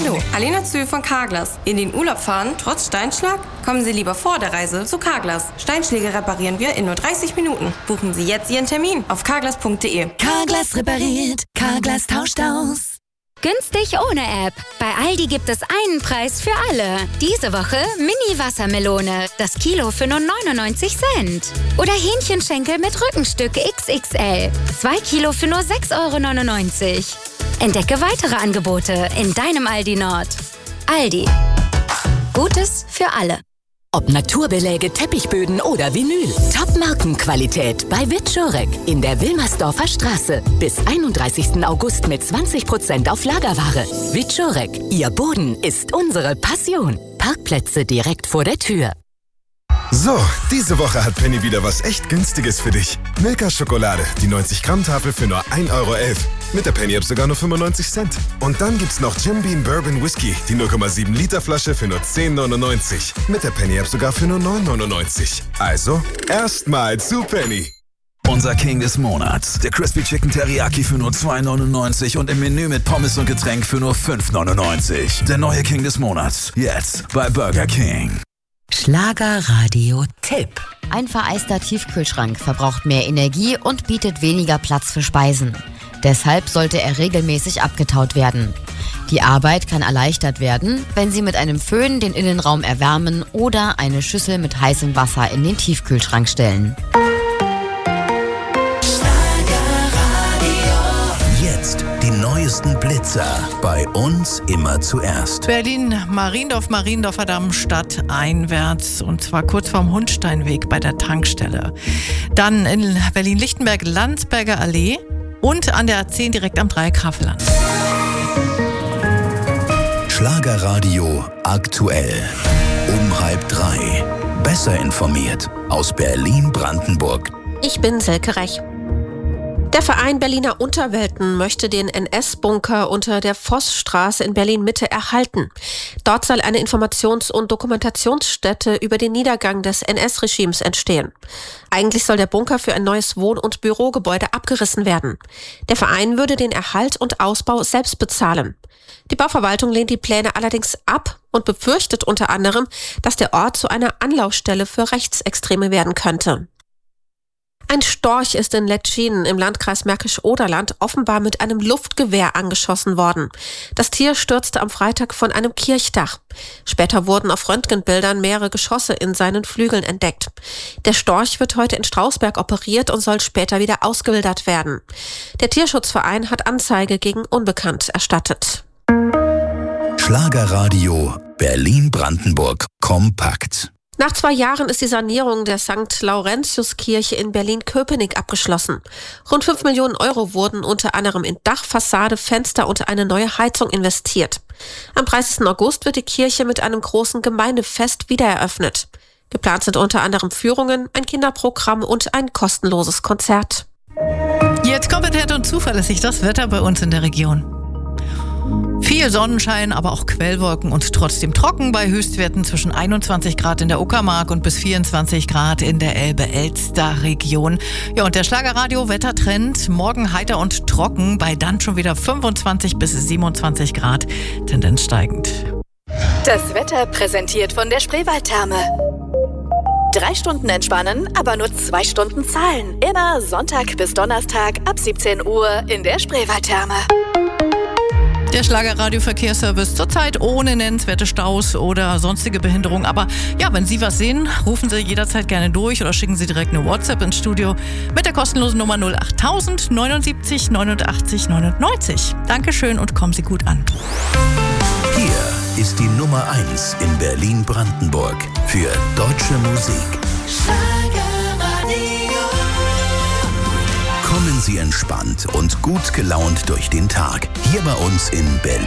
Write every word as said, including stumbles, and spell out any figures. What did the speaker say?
Hallo, Alena Zühl von Carglass. In den Urlaub fahren, trotz Steinschlag? Kommen Sie lieber vor der Reise zu Carglass. Steinschläge reparieren wir in nur dreißig Minuten. Buchen Sie jetzt Ihren Termin auf carglass punkt de. Carglass repariert, Carglass tauscht aus. Günstig ohne App. Bei Aldi gibt es einen Preis für alle. Diese Woche Mini-Wassermelone. Das Kilo für nur neunundneunzig Cent. Oder Hähnchenschenkel mit Rückenstück X X L. Zwei Kilo für nur sechs Euro neunundneunzig. Entdecke weitere Angebote in deinem Aldi Nord. Aldi. Gutes für alle. Ob Naturbeläge, Teppichböden oder Vinyl. Top-Markenqualität bei Wiczorek in der Wilmersdorfer Straße. Bis einunddreißigsten August mit zwanzig Prozent auf Lagerware. Wiczorek, Ihr Boden ist unsere Passion. Parkplätze direkt vor der Tür. So, diese Woche hat Penny wieder was echt Günstiges für dich. Milka Schokolade, die neunzig Gramm Tafel für nur ein Euro elf. Mit der Penny-App sogar nur fünfundneunzig Cent. Und dann gibt's noch Jim Beam Bourbon Whisky, die null Komma sieben Liter Flasche für nur zehn neunundneunzig. Mit der Penny-App sogar für nur neun neunundneunzig. Also, erstmal zu Penny. Unser King des Monats. Der Crispy Chicken Teriyaki für nur zwei neunundneunzig und im Menü mit Pommes und Getränk für nur fünf neunundneunzig. Der neue King des Monats. Jetzt bei Burger King. Schlagerradio-Tipp. Ein vereister Tiefkühlschrank verbraucht mehr Energie und bietet weniger Platz für Speisen. Deshalb sollte er regelmäßig abgetaut werden. Die Arbeit kann erleichtert werden, wenn Sie mit einem Föhn den Innenraum erwärmen oder eine Schüssel mit heißem Wasser in den Tiefkühlschrank stellen. Jetzt die neuesten Blitzer. Bei uns immer zuerst. Berlin-Mariendorf, Mariendorfer Damm stadteinwärts und zwar kurz vorm Hundsteinweg bei der Tankstelle. Dann in Berlin-Lichtenberg, Landsberger Allee und an der A zehn direkt am Dreieck-Havelland. Schlagerradio aktuell. Um halb drei. Besser informiert aus Berlin-Brandenburg. Ich bin Silke Rech. Der Verein Berliner Unterwelten möchte den N S-Bunker unter der Vossstraße in Berlin-Mitte erhalten. Dort soll eine Informations- und Dokumentationsstätte über den Niedergang des N S-Regimes entstehen. Eigentlich soll der Bunker für ein neues Wohn- und Bürogebäude abgerissen werden. Der Verein würde den Erhalt und Ausbau selbst bezahlen. Die Bauverwaltung lehnt die Pläne allerdings ab und befürchtet unter anderem, dass der Ort zu einer Anlaufstelle für Rechtsextreme werden könnte. Ein Storch ist in Letschinen im Landkreis Märkisch-Oderland offenbar mit einem Luftgewehr angeschossen worden. Das Tier stürzte am Freitag von einem Kirchdach. Später wurden auf Röntgenbildern mehrere Geschosse in seinen Flügeln entdeckt. Der Storch wird heute in Strausberg operiert und soll später wieder ausgewildert werden. Der Tierschutzverein hat Anzeige gegen Unbekannt erstattet. Schlagerradio Berlin-Brandenburg kompakt. Nach zwei Jahren ist die Sanierung der Sankt Laurentius-Kirche in Berlin-Köpenick abgeschlossen. Rund fünf Millionen Euro wurden unter anderem in Dach, Fassade, Fenster und eine neue Heizung investiert. Am dreißigsten August wird die Kirche mit einem großen Gemeindefest wiedereröffnet. Geplant sind unter anderem Führungen, ein Kinderprogramm und ein kostenloses Konzert. Jetzt kompetent und zuverlässig das Wetter bei uns in der Region. Viel Sonnenschein, aber auch Quellwolken und trotzdem trocken bei Höchstwerten zwischen einundzwanzig Grad in der Uckermark und bis vierundzwanzig Grad in der Elbe-Elster-Region. Ja, und der Schlagerradio-Wettertrend, morgen heiter und trocken, bei dann schon wieder fünfundzwanzig bis siebenundzwanzig Grad, Tendenz steigend. Das Wetter präsentiert von der Spreewaldtherme. Drei Stunden entspannen, aber nur zwei Stunden zahlen. Immer Sonntag bis Donnerstag ab siebzehn Uhr in der Spreewaldtherme. Der Schlagerradio-Verkehrsservice zurzeit ohne nennenswerte Staus oder sonstige Behinderung. Aber ja, wenn Sie was sehen, rufen Sie jederzeit gerne durch oder schicken Sie direkt eine WhatsApp ins Studio mit der kostenlosen Nummer null acht null null neun sieben neunundachtzig neunundneunzig. Dankeschön und kommen Sie gut an. Hier ist die Nummer eins in Berlin-Brandenburg für deutsche Musik. Kommen Sie entspannt und gut gelaunt durch den Tag. Hier bei uns in Berlin.